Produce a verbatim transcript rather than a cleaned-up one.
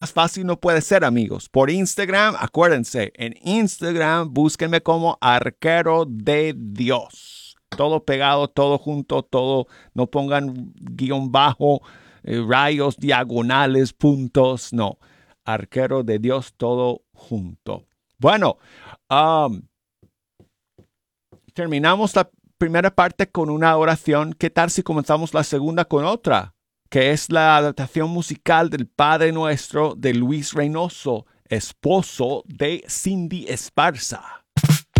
más fácil no puede ser, amigos. Por Instagram, acuérdense, en Instagram búsquenme como Arquero de Dios. Todo pegado, todo junto, todo. No pongan guión bajo, eh, rayos, diagonales, puntos. No. Arquero de Dios, todo junto. Bueno, um, terminamos la primera parte con una oración. ¿Qué tal si comenzamos la segunda con otra? Que es la adaptación musical del Padre Nuestro de Luis Reynoso, esposo de Cindy Esparza.